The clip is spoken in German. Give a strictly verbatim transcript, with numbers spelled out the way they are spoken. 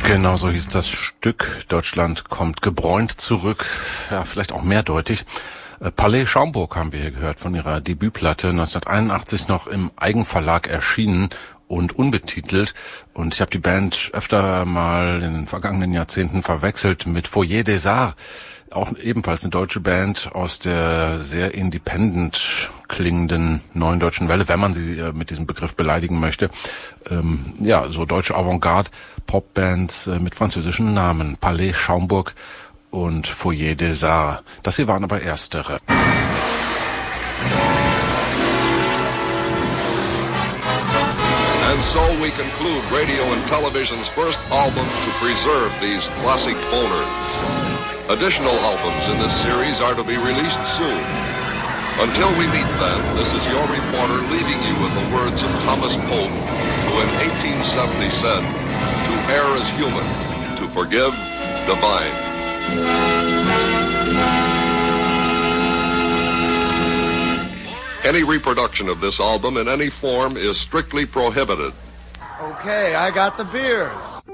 Genau so hieß das Stück. Deutschland kommt gebräunt zurück. Ja, vielleicht auch mehrdeutig. Palais Schaumburg haben wir hier gehört von ihrer Debütplatte, neunzehnhunderteinundachtzig noch im Eigenverlag erschienen und unbetitelt. Und ich habe die Band öfter mal in den vergangenen Jahrzehnten verwechselt mit Foyer des Arts. Auch ebenfalls eine deutsche Band aus der sehr independent klingenden neuen deutschen Welle, wenn man sie äh, mit diesem Begriff beleidigen möchte. Ähm, ja, so deutsche Avantgarde, Popbands äh, mit französischen Namen. Palais Schaumburg und Foyer des Arts. Das hier waren aber erstere. And so we conclude radio and television's first album to preserve these classic owners. Additional albums in this series are to be released soon. Until we meet then, this is your reporter leaving you with the words of Thomas Pope, who in eighteen seventy said, "To err is human, to forgive, divine." Any reproduction of this album in any form is strictly prohibited. Okay, I got the beers.